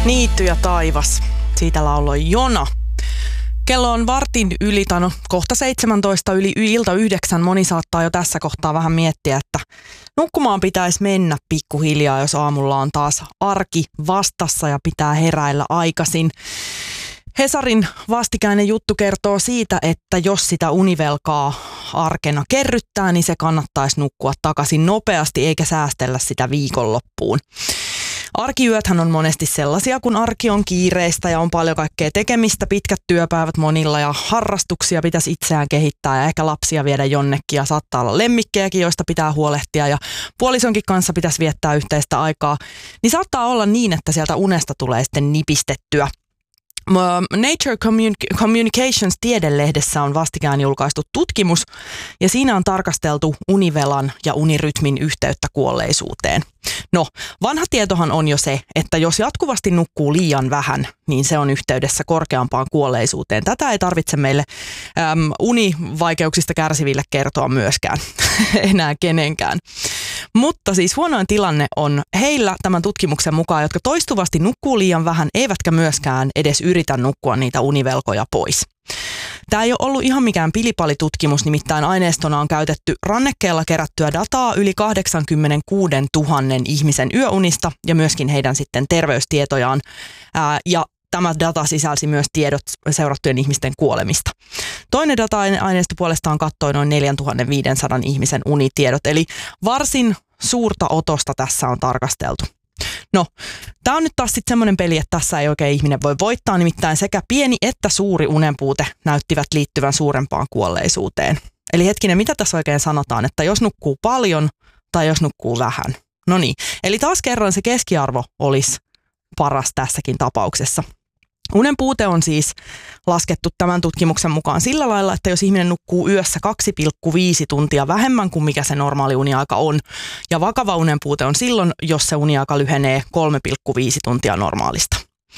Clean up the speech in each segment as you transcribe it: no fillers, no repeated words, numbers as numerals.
Niitty ja taivas. Siitä lauloi Jona. Kello on vartin yli, tai no kohta 17 yli ilta 9. Moni saattaa jo tässä kohtaa vähän miettiä, että nukkumaan pitäisi mennä pikkuhiljaa, jos aamulla on taas arki vastassa ja pitää heräillä aikaisin. Hesarin vastikäinen juttu kertoo siitä, että jos sitä univelkaa arkena kerryttää, niin se kannattaisi nukkua takaisin nopeasti eikä säästellä sitä viikonloppuun. Arkiyöthän on monesti sellaisia, kun arki on kiireistä ja on paljon kaikkea tekemistä, pitkät työpäivät monilla ja harrastuksia pitäisi itseään kehittää ja ehkä lapsia viedä jonnekin ja saattaa olla lemmikkejäkin, joista pitää huolehtia ja puolisonkin kanssa pitäisi viettää yhteistä aikaa. Niin saattaa olla niin, että sieltä unesta tulee sitten nipistettyä. Nature Communications tiedelehdessä on vastikään julkaistu tutkimus ja siinä on tarkasteltu univelan ja unirytmin yhteyttä kuolleisuuteen. No, vanha tietohan on jo se, että jos jatkuvasti nukkuu liian vähän, niin se on yhteydessä korkeampaan kuolleisuuteen. Tätä ei tarvitse meille univaikeuksista kärsiville kertoa myöskään, enää kenenkään. Mutta siis huonoin tilanne on heillä tämän tutkimuksen mukaan, jotka toistuvasti nukkuu liian vähän, eivätkä myöskään edes yritä nukkua niitä univelkoja pois. Tämä ei ole ollut ihan mikään pilipalitutkimus, nimittäin aineistona on käytetty rannekkeella kerättyä dataa yli 86 000 ihmisen yöunista ja myöskin heidän sitten terveystietojaan. Ja tämä data sisälsi myös tiedot seurattujen ihmisten kuolemista. Toinen data-aineisto puolestaan kattoi noin 4500 ihmisen unitiedot, eli varsin suurta otosta tässä on tarkasteltu. No, tämä on nyt taas sitten semmoinen peli, että tässä ei oikein ihminen voi voittaa, nimittäin sekä pieni että suuri unenpuute näyttivät liittyvän suurempaan kuolleisuuteen. Eli hetkinen, mitä tässä oikein sanotaan, että jos nukkuu paljon tai jos nukkuu vähän? No niin, eli taas kerran se keskiarvo olisi paras tässäkin tapauksessa. Unen puute on siis laskettu tämän tutkimuksen mukaan sillä lailla, että jos ihminen nukkuu yössä 2,5 tuntia vähemmän kuin mikä se normaali uniaika on, ja vakava unen puute on silloin, jos se uniaika lyhenee 3,5 tuntia normaalista.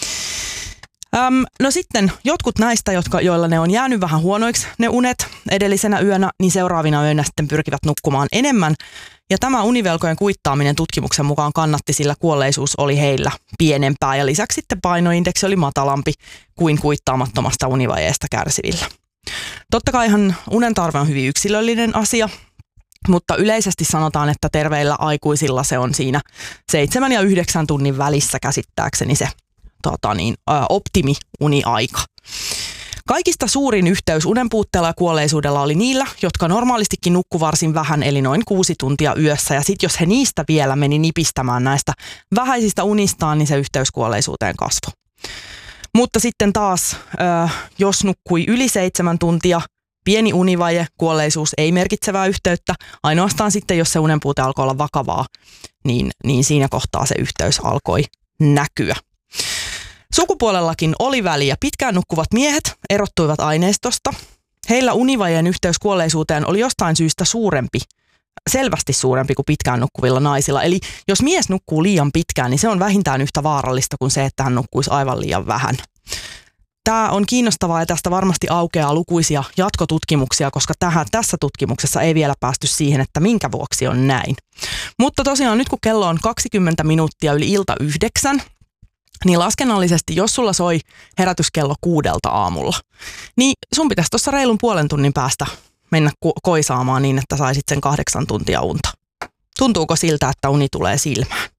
No sitten jotkut näistä, joilla ne on jäänyt vähän huonoiksi ne unet edellisenä yönä, niin seuraavina yönä sitten pyrkivät nukkumaan enemmän. Ja tämä univelkojen kuittaaminen tutkimuksen mukaan kannatti, sillä kuolleisuus oli heillä pienempää ja lisäksi sitten painoindeksi oli matalampi kuin kuittaamattomasta univajeesta kärsivillä. Totta kaihan unen tarve on hyvin yksilöllinen asia, mutta yleisesti sanotaan, että terveillä aikuisilla se on siinä 7 ja 9 tunnin välissä käsittääkseni se optimi-uniaika. Kaikista suurin yhteys unenpuutteella ja kuolleisuudella oli niillä, jotka normaalistikin nukku varsin vähän, eli noin 6 tuntia yössä. Ja sitten jos he niistä vielä meni nipistämään näistä vähäisistä unistaan, niin se yhteys kuolleisuuteen kasvoi. Mutta sitten taas, jos nukkui yli 7 tuntia, pieni univaje, kuolleisuus ei merkitsevää yhteyttä. Ainoastaan sitten, jos se unenpuute alkoi olla vakavaa, niin siinä kohtaa se yhteys alkoi näkyä. Sukupuolellakin oli väliä. Pitkään nukkuvat miehet erottuivat aineistosta. Heillä univajeen yhteys kuolleisuuteen oli jostain syystä suurempi, selvästi suurempi kuin pitkään nukkuvilla naisilla. Eli jos mies nukkuu liian pitkään, niin se on vähintään yhtä vaarallista kuin se, että hän nukkuisi aivan liian vähän. Tämä on kiinnostavaa ja tästä varmasti aukeaa lukuisia jatkotutkimuksia, koska tässä tutkimuksessa ei vielä päästy siihen, että minkä vuoksi on näin. Mutta tosiaan nyt kun kello on 20 minuuttia yli ilta 9, niin laskennallisesti, jos sulla soi herätyskello 6 aamulla, niin sun pitäisi tuossa reilun puolen tunnin päästä mennä koisaamaan niin, että saisit sen 8 tuntia unta. Tuntuuko siltä, että uni tulee silmään?